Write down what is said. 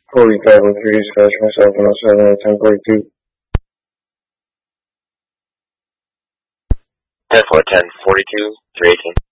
Holy God, I'm curious, scratch myself when I was 10:42. 10-4, 10-42, 318.